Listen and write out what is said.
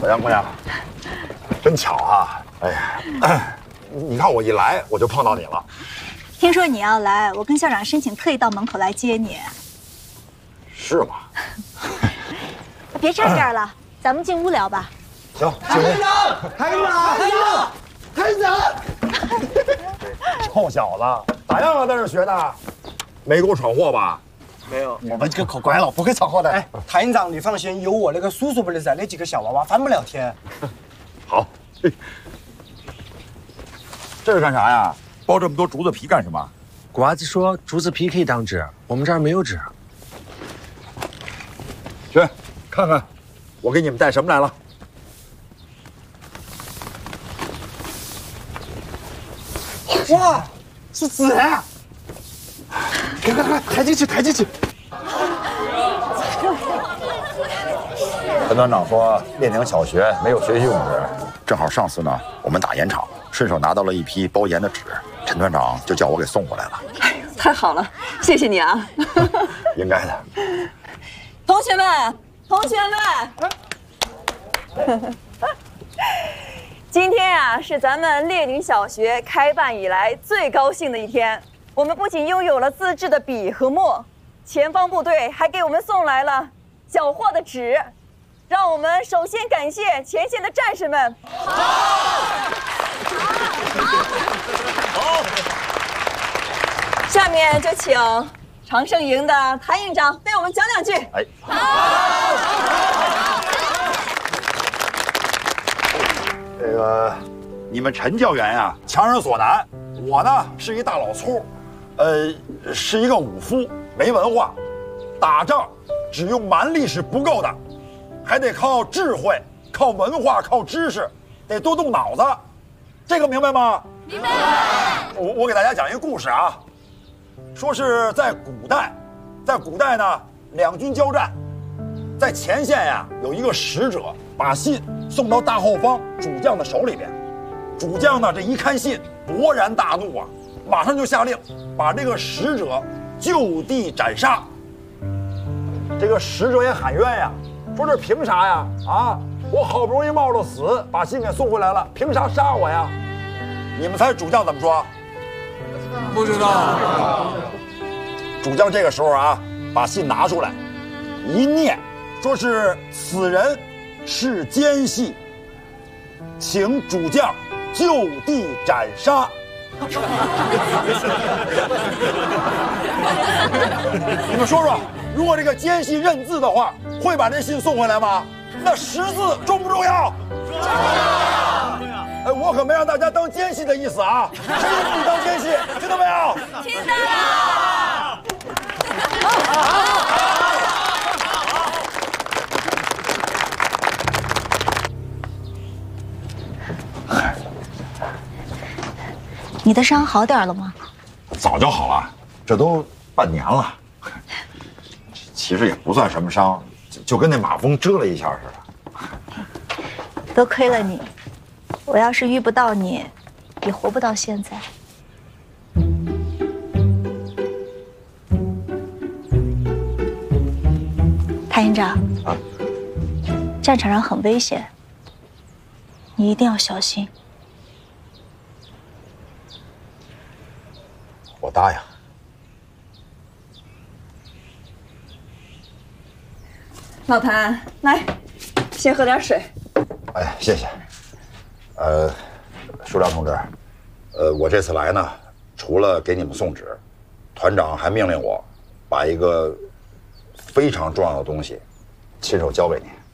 姑娘，真巧啊！哎呀，你看我一来我就碰到你了。 听说你要来，我跟校长申请特意到门口来接你。 是吗？ 别站这儿了，咱们进屋聊吧。 行，进屋。台长！臭小子，咋样啊？在这学的，没给我闯祸吧？ 没有， 我们这个可乖了，不会闯祸的。 哎，谭院长，你放心，有我那个叔叔辈的在，那几个小娃娃翻不了天。 好。这是干啥呀？包这么多竹子皮干什么？ 古娃子说竹子皮可以当纸，我们这儿没有纸。 去看看，我给你们带什么来了。 哇，是纸啊！快，抬进去，抬进去。 陈团长说列宁小学没有学习用纸，正好上次呢我们打盐场，顺手拿到了一批包盐的纸，陈团长就叫我给送过来了。 哎，太好了，谢谢你啊！ 应该的。 同学们，今天啊是咱们列宁小学开办以来最高兴的一天。我们不仅拥有了自制的笔和墨，前方部队还给我们送来了缴获的纸。让我们首先感谢前线的战士们。好。下面就请长盛营的谭营长为我们讲两句。哎。 这个，你们陈教员呀，强人所难。我呢是一大老粗，是一个武夫，没文化。打仗只用蛮力是不够的，还得靠智慧、靠文化、靠知识，得多动脑子。这个明白吗？明白。我给大家讲一个故事啊，说是在古代呢，两军交战，在前线呀有一个使者把信送到大后方主将的手里边，主将呢这一看信，勃然大怒啊，马上就下令把这个使者就地斩杀。这个使者也喊冤呀，说这凭啥呀？啊，我好不容易冒着死把信给送回来了，凭啥杀我呀？你们猜主将怎么说？ 不知道。 主将这个时候啊，把信拿出来，一念，说是此人是奸细，请主将就地斩杀。你们说说，如果这个奸细认字的话，会把这信送回来吗？那识字重不重要？重要。哎，我可没让大家当奸细的意思啊！谁让你当奸细？听到没有？ 听到了。 你的伤好点了吗？ 早就好了，这都半年了。其实也不算什么伤，就跟那马蜂蛰了一下似的。 多亏了你，我要是遇不到你，也活不到现在。谭营长，啊，战场上很危险，你一定要小心。 我答应。 老谭，来，先喝点水。 哎，谢谢。舒良同志，我这次来呢，除了给你们送纸，团长还命令我把一个非常重要的东西亲手交给你。